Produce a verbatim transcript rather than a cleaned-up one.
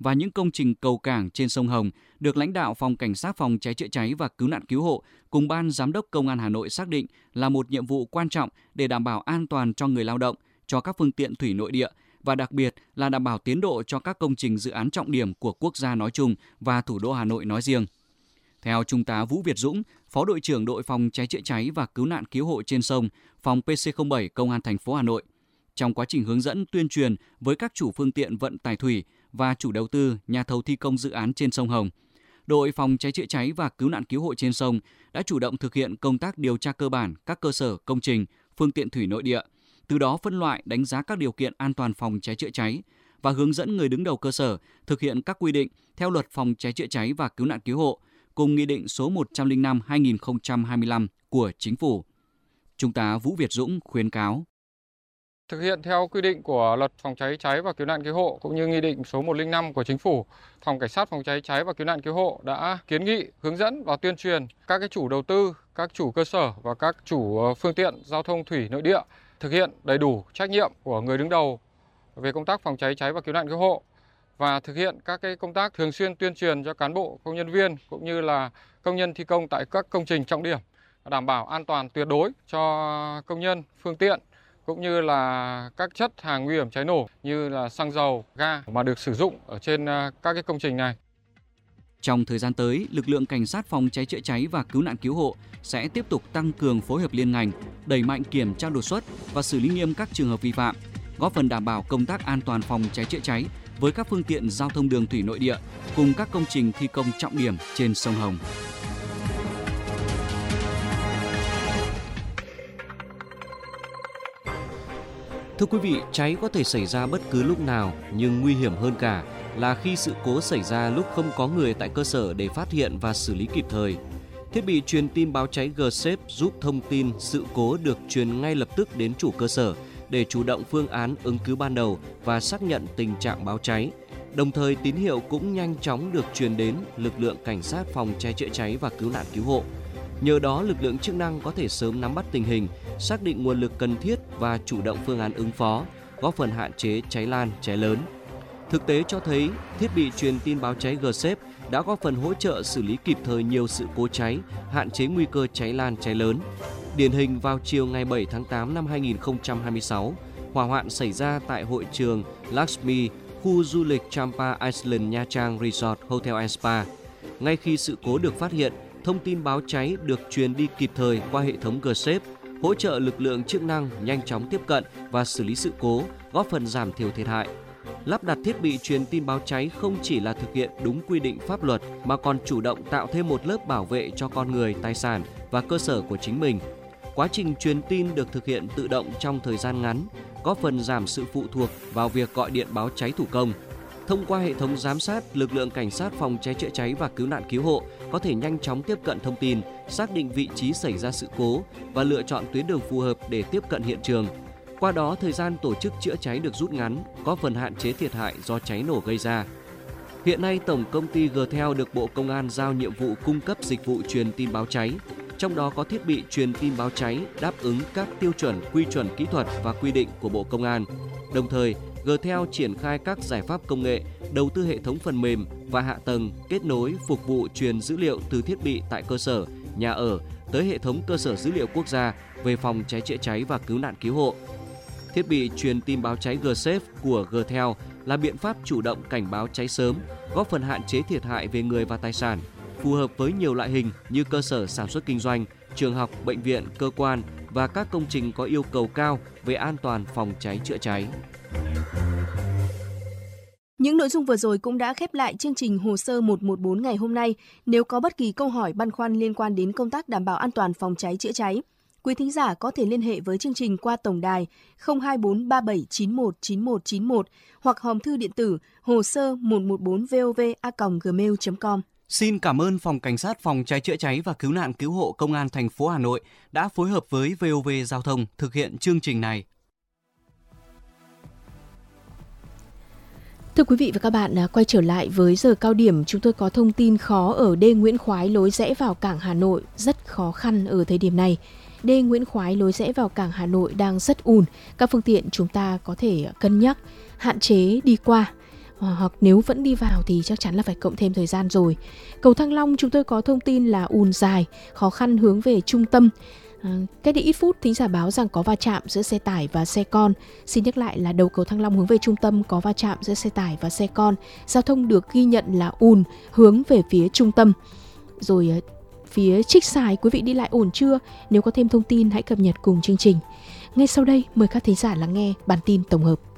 và những công trình cầu cảng trên sông Hồng được lãnh đạo Phòng Cảnh sát Phòng cháy chữa cháy và Cứu nạn Cứu hộ cùng Ban Giám đốc Công an Hà Nội xác định là một nhiệm vụ quan trọng để đảm bảo an toàn cho người lao động, cho các phương tiện thủy nội địa và đặc biệt là đảm bảo tiến độ cho các công trình dự án trọng điểm của quốc gia nói chung và thủ đô Hà Nội nói riêng. Theo Trung tá Vũ Việt Dũng, Phó đội trưởng đội Phòng cháy chữa cháy và Cứu nạn Cứu hộ trên sông, phòng pê xê không bảy Công an thành phố Hà Nội, trong quá trình hướng dẫn tuyên truyền với các chủ phương tiện vận tải thủy và chủ đầu tư, nhà thầu thi công dự án trên sông Hồng, đội Phòng cháy chữa cháy và Cứu nạn Cứu hộ trên sông đã chủ động thực hiện công tác điều tra cơ bản các cơ sở, công trình, phương tiện thủy nội địa, từ đó phân loại đánh giá các điều kiện an toàn phòng cháy chữa cháy và hướng dẫn người đứng đầu cơ sở thực hiện các quy định theo Luật Phòng cháy chữa cháy và Cứu nạn Cứu hộ cùng Nghị định số một trăm lẻ năm trên hai nghìn không trăm hai mươi lăm của Chính phủ. Trung tá Vũ Việt Dũng khuyến cáo. Thực hiện theo quy định của Luật Phòng cháy cháy và Cứu nạn Cứu hộ cũng như Nghị định số một trăm lẻ năm của Chính phủ, Phòng Cảnh sát Phòng cháy cháy và Cứu nạn Cứu hộ đã kiến nghị, hướng dẫn và tuyên truyền các cái chủ đầu tư, các chủ cơ sở và các chủ phương tiện giao thông thủy nội địa thực hiện đầy đủ trách nhiệm của người đứng đầu về công tác phòng cháy cháy và cứu nạn cứu hộ và thực hiện các cái công tác thường xuyên tuyên truyền cho cán bộ, công nhân viên cũng như là công nhân thi công tại các công trình trọng điểm, đảm bảo an toàn tuyệt đối cho công nhân, phương tiện cũng như là các chất hàng nguy hiểm cháy nổ như là xăng dầu, ga mà được sử dụng ở trên các cái công trình này. Trong thời gian tới, lực lượng Cảnh sát Phòng cháy chữa cháy và Cứu nạn Cứu hộ sẽ tiếp tục tăng cường phối hợp liên ngành, đẩy mạnh kiểm tra đột xuất và xử lý nghiêm các trường hợp vi phạm, góp phần đảm bảo công tác an toàn phòng cháy chữa cháy với các phương tiện giao thông đường thủy nội địa cùng các công trình thi công trọng điểm trên sông Hồng. Thưa quý vị, cháy có thể xảy ra bất cứ lúc nào, nhưng nguy hiểm hơn cả là khi sự cố xảy ra lúc không có người tại cơ sở để phát hiện và xử lý kịp thời. Thiết bị truyền tin báo cháy G-Safe giúp thông tin sự cố được truyền ngay lập tức đến chủ cơ sở để chủ động phương án ứng cứu ban đầu và xác nhận tình trạng báo cháy. Đồng thời tín hiệu cũng nhanh chóng được truyền đến lực lượng Cảnh sát Phòng cháy chữa cháy và Cứu nạn Cứu hộ. Nhờ đó, lực lượng chức năng có thể sớm nắm bắt tình hình, xác định nguồn lực cần thiết và chủ động phương án ứng phó, góp phần hạn chế cháy lan, cháy lớn. Thực tế cho thấy, thiết bị truyền tin báo cháy G-Safe đã góp phần hỗ trợ xử lý kịp thời nhiều sự cố cháy, hạn chế nguy cơ cháy lan, cháy lớn. Điển hình vào chiều ngày bảy tháng tám năm hai nghìn không trăm hai mươi sáu, hỏa hoạn xảy ra tại hội trường Lakshmi, khu du lịch Champa Island Nha Trang Resort Hotel and Spa. Ngay khi sự cố được phát hiện, thông tin báo cháy được truyền đi kịp thời qua hệ thống G-Safe, hỗ trợ lực lượng chức năng nhanh chóng tiếp cận và xử lý sự cố, góp phần giảm thiểu thiệt hại. Lắp đặt thiết bị truyền tin báo cháy không chỉ là thực hiện đúng quy định pháp luật mà còn chủ động tạo thêm một lớp bảo vệ cho con người, tài sản và cơ sở của chính mình. Quá trình truyền tin được thực hiện tự động trong thời gian ngắn, góp phần giảm sự phụ thuộc vào việc gọi điện báo cháy thủ công. Thông qua hệ thống giám sát, lực lượng Cảnh sát Phòng cháy chữa cháy và Cứu nạn Cứu hộ có thể nhanh chóng tiếp cận thông tin, xác định vị trí xảy ra sự cố và lựa chọn tuyến đường phù hợp để tiếp cận hiện trường. Qua đó, thời gian tổ chức chữa cháy được rút ngắn, có phần hạn chế thiệt hại do cháy nổ gây ra. Hiện nay, Tổng công ty G-Tel được Bộ Công an giao nhiệm vụ cung cấp dịch vụ truyền tin báo cháy, trong đó có thiết bị truyền tin báo cháy đáp ứng các tiêu chuẩn, quy chuẩn kỹ thuật và quy định của Bộ Công an. Đồng thời, G-Tel triển khai các giải pháp công nghệ, đầu tư hệ thống phần mềm và hạ tầng kết nối phục vụ truyền dữ liệu từ thiết bị tại cơ sở, nhà ở tới hệ thống cơ sở dữ liệu quốc gia về phòng cháy chữa cháy và cứu nạn cứu hộ. Thiết bị truyền tin báo cháy G-Safe của G-Tel là biện pháp chủ động cảnh báo cháy sớm, góp phần hạn chế thiệt hại về người và tài sản, phù hợp với nhiều loại hình như cơ sở sản xuất kinh doanh, trường học, bệnh viện, cơ quan và các công trình có yêu cầu cao về an toàn phòng cháy chữa cháy. Những nội dung vừa rồi cũng đã khép lại chương trình Hồ sơ một một bốn ngày hôm nay. Nếu có bất kỳ câu hỏi băn khoăn liên quan đến công tác đảm bảo an toàn phòng cháy chữa cháy, quý thính giả có thể liên hệ với chương trình qua tổng đài không hai bốn ba bảy chín một chín một chín một hoặc hòm thư điện tử hồ sơ một một bốn vov a còng gmail chấm com. Xin cảm ơn Phòng Cảnh sát Phòng cháy chữa cháy và Cứu nạn Cứu hộ Công an thành phố Hà Nội đã phối hợp với vê o vê Giao thông thực hiện chương trình này. Thưa quý vị và các bạn, quay trở lại với giờ cao điểm, chúng tôi có thông tin khó ở đê Nguyễn Khoái lối rẽ vào cảng Hà Nội, rất khó khăn ở thời điểm này. Đê Nguyễn Khoái lối rẽ vào cảng Hà Nội đang rất ùn, các phương tiện chúng ta có thể cân nhắc hạn chế đi qua. hoặc nếu vẫn đi vào thì chắc chắn là phải cộng thêm thời gian rồi. Cầu Thăng Long chúng tôi có thông tin là ùn dài, khó khăn hướng về trung tâm. À, cách đây ít phút thính giả báo rằng có va chạm giữa xe tải và xe con. Xin nhắc lại là đầu cầu Thăng Long hướng về trung tâm có va chạm giữa xe tải và xe con. Giao thông được ghi nhận là ùn hướng về phía trung tâm. Rồi phía Trích Xài quý vị đi lại ổn chưa? Nếu có thêm thông tin hãy cập nhật cùng chương trình. Ngay sau đây mời các thính giả lắng nghe bản tin tổng hợp.